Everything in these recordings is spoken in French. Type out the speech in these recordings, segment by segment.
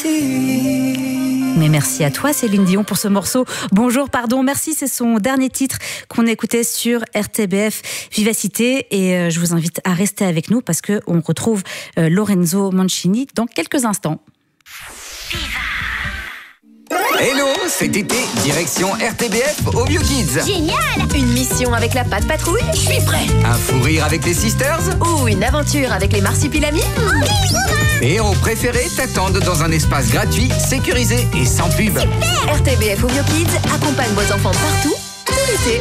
Mais merci à toi Céline Dion pour ce morceau. Bonjour, pardon, merci, c'est son dernier titre qu'on écoutait sur RTBF Vivacité et je vous invite à rester avec nous parce qu'on retrouve Lorenzo Mancini dans quelques instants. Hello, cet été, direction RTBF au Vieux Kids. Génial! Une mission avec la Patte Patrouille? Je suis prêt! Un fou rire avec les Sisters? Ou une aventure avec les Marsupilamis? Les héros préférés t'attendent dans un espace gratuit, sécurisé et sans pub. Super! RTBF au Vieux Kids accompagne vos enfants partout, tout l'été.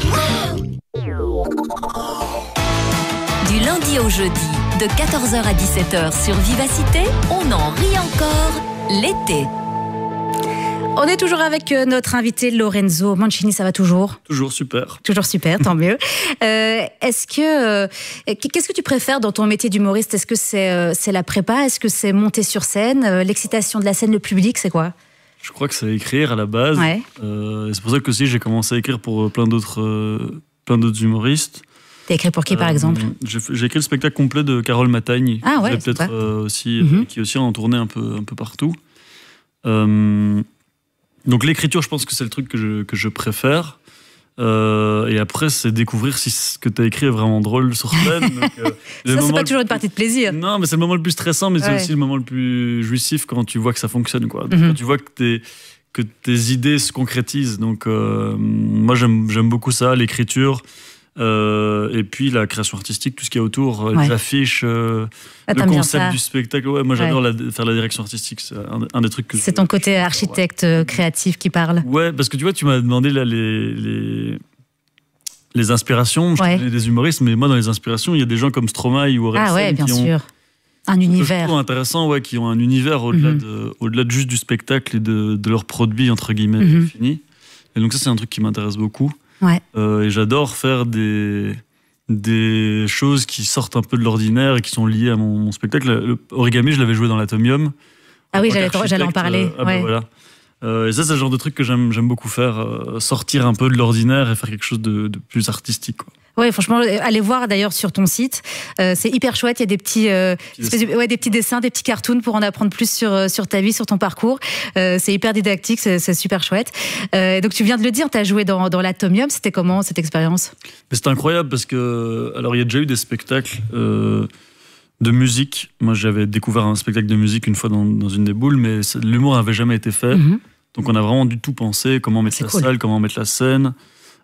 Du lundi au jeudi, de 14h à 17h sur Vivacité, on en rit encore l'été. On est toujours avec notre invité Lorenzo Mancini, ça va toujours? Toujours super. Toujours super, tant mieux. Qu'est-ce que tu préfères dans ton métier d'humoriste? Est-ce que c'est la prépa? Est-ce que c'est monter sur scène? L'excitation de la scène, le public, c'est quoi? Je crois que c'est écrire à la base. Ouais. C'est pour ça que aussi j'ai commencé à écrire pour plein d'autres humoristes. T'as écrit pour qui, par exemple? J'ai écrit le spectacle complet de Carole Matagne. Ah ouais, peut-être aussi, qui est aussi en tournée un peu partout. Donc l'écriture, je pense que c'est le truc que je préfère. Et après, c'est découvrir si ce que tu as écrit est vraiment drôle sur scène. Donc, ça, c'est pas toujours une partie de plaisir. Non, mais c'est le moment le plus stressant, mais c'est aussi le moment le plus jouissif quand tu vois que ça fonctionne, quoi. Donc, quand tu vois que tes idées se concrétisent. Donc moi, j'aime beaucoup ça, l'écriture. Et puis la création artistique, tout ce qu'il y a autour, les affiches, le concept du spectacle. Ouais, moi j'adore faire la direction artistique, c'est un des trucs que c'est ton côté architecte créatif qui parle. Ouais, parce que tu vois, tu m'as demandé là les inspirations. Je connais des humoristes, mais moi dans les inspirations, il y a des gens comme Stromae ou Orelsan. Ah ouais, bien sûr. Un univers. Je trouve intéressant, qui ont un univers au-delà de juste du spectacle et de leur produit entre guillemets fini. Et donc ça, c'est un truc qui m'intéresse beaucoup. Ouais. Et j'adore faire des choses qui sortent un peu de l'ordinaire et qui sont liées à mon spectacle. Le Origami, je l'avais joué dans l'Atomium. Ah oui, j'allais en parler. Voilà. Et ça, c'est le genre de truc que j'aime beaucoup faire. Sortir un peu de l'ordinaire et faire quelque chose de plus artistique, quoi. Ouais, franchement, allez voir d'ailleurs sur ton site. C'est hyper chouette. Il y a des petits dessins, des petits cartoons pour en apprendre plus sur ta vie, sur ton parcours. C'est hyper didactique, c'est super chouette. Donc tu viens de le dire, tu as joué dans l'Atomium. C'était comment cette expérience? C'était incroyable parce que, alors il y a déjà eu des spectacles de musique. Moi, j'avais découvert un spectacle de musique une fois dans une des boules, mais l'humour n'avait jamais été fait. Donc on a vraiment du tout pensé, comment mettre salle, comment mettre la scène.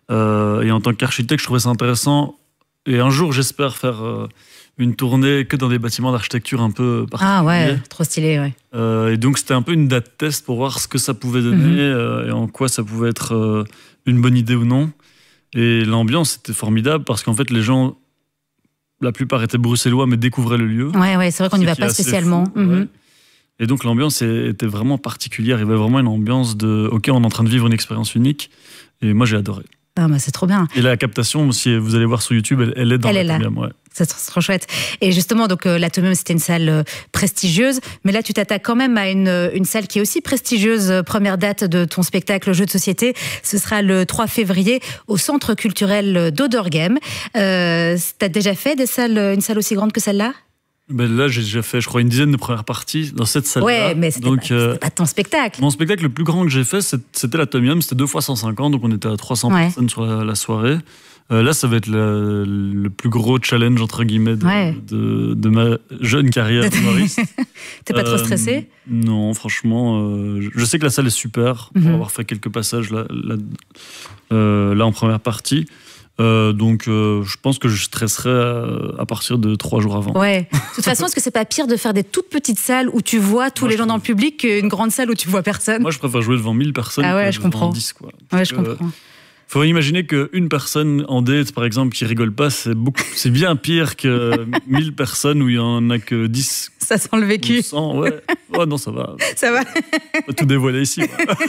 Et en tant qu'architecte, je trouvais ça intéressant. Et un jour, j'espère faire une tournée que dans des bâtiments d'architecture un peu particuliers. Ah ouais, trop stylé, ouais. Et donc, c'était un peu une date test pour voir ce que ça pouvait donner et en quoi ça pouvait être une bonne idée ou non. Et l'ambiance était formidable parce qu'en fait, les gens, la plupart étaient bruxellois, mais découvraient le lieu. Ouais, c'est vrai qu'on n'y va pas spécialement. Fou, Et donc, l'ambiance était vraiment particulière. Il y avait vraiment une ambiance de « Ok, on est en train de vivre une expérience unique ». Et moi, j'ai adoré. Ah bah c'est trop bien. Et la captation, si vous allez voir sur YouTube, elle est dans l'Atomium. Ouais. C'est trop chouette. Et justement, donc l'Atomium, c'était une salle prestigieuse, mais là, tu t'attaques quand même à une salle qui est aussi prestigieuse. Première date de ton spectacle Jeux de société, ce sera le 3 février au Centre culturel d'Oderghem. T'as déjà fait une salle aussi grande que celle-là? Ben là, j'ai déjà fait, je crois, une dizaine de premières parties dans cette salle-là. Ouais, mais c'était pas ton spectacle. Mon spectacle le plus grand que j'ai fait, c'était l'Atomium. C'était 2 fois 150, donc on était à 300 personnes sur la soirée. Là, ça va être le plus gros challenge, entre guillemets, de ma jeune carrière d'humoriste. T'es pas trop stressé? Non, franchement, je sais que la salle est super pour avoir fait quelques passages là en première partie. Donc, je pense que je stresserai à partir de 3 jours avant. Ouais. De toute façon, est-ce que c'est pas pire de faire des toutes petites salles où tu vois tous les gens dans le public qu'une grande salle où tu vois personne? Moi, je préfère jouer devant 1000 personnes que je comprends. devant 10, quoi. Ouais, je comprends. Faut imaginer qu'une personne en date, par exemple, qui rigole pas, c'est bien pire que 1000 personnes où il y en a que 10. Ça sent le vécu. 100, ouais. Oh non, ça va. Ça va. On va tout dévoiler ici.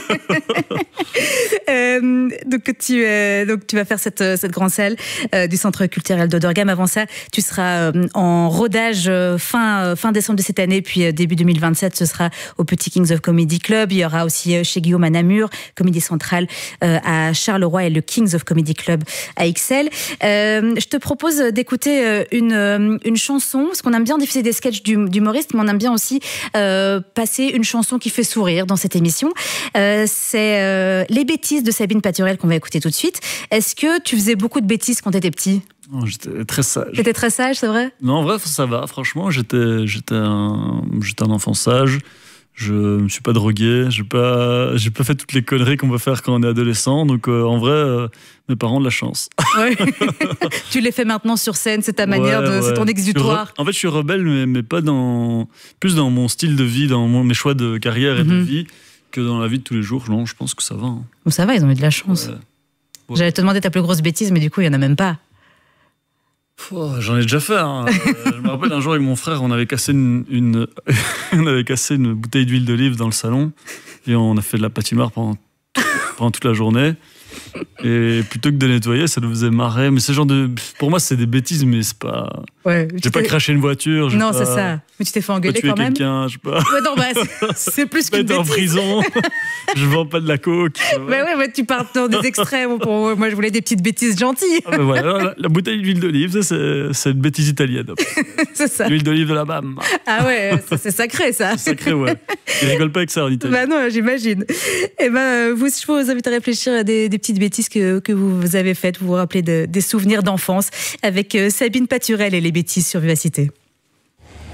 Donc tu vas faire cette grande salle du Centre culturel d'Oderghem. Avant ça, tu seras en rodage fin décembre de cette année, puis début 2027, ce sera au Petit Kings of Comedy Club. Il y aura aussi chez Guillaume à Namur, Comédie Centrale à Charleroi et le Kings of Comedy Club à Ixelles. Je te propose d'écouter une chanson, parce qu'on aime bien diffuser des sketchs d'humoristes humoriste, mais on aime bien aussi passer une chanson qui fait sourire dans cette émission. C'est Les bêtises de Sabine Paturel qu'on va écouter tout de suite. Est-ce que tu faisais beaucoup de bêtises quand tu étais petit ? Non, j'étais très sage. T'étais très sage, c'est vrai ? Non, en vrai, ça va. Franchement, j'étais un enfant sage. Je me suis pas drogué. J'ai pas fait toutes les conneries qu'on peut faire quand on est adolescent. Donc, en vrai, mes parents ont de la chance. Ouais. Tu les fais maintenant sur scène, c'est ta manière c'est ton exutoire. En fait, je suis rebelle, mais pas plus dans mon style de vie, dans mes choix de carrière et de vie, que dans la vie de tous les jours. Non, je pense que ça va. Hein. Bon, ça va, ils ont eu de la chance. Ouais. J'allais te demander ta plus grosse bêtise, mais du coup, il y en a même pas. J'en ai déjà fait. Hein. Je me rappelle un jour avec mon frère, on avait cassé une bouteille d'huile d'olive dans le salon et on a fait de la patinoire pendant toute la journée. Et plutôt que de nettoyer, ça nous faisait marrer. Mais pour moi, c'est des bêtises, mais c'est pas. Ouais, j'ai pas craché une voiture. Non, c'est ça. Mais tu t'es fait engueuler quand même. Quelqu'un, je sais pas. Ouais, non, c'est plus qu'une bêtise. En prison. Je vends pas de la coke. Mais tu pars dans des extrêmes. Moi, je voulais des petites bêtises gentilles. Voilà, la bouteille d'huile d'olive, c'est une bêtise italienne. C'est ça. L'huile d'olive de la BAM. Ah ouais, c'est sacré ça. C'est sacré, ouais. Ils rigolent pas avec ça en Italie. Bah non, j'imagine. Et je vous invite à réfléchir à des petites bêtises que vous avez faites. Vous vous rappelez des souvenirs d'enfance avec Sabine Paturel et les bêtises sur Vivacité.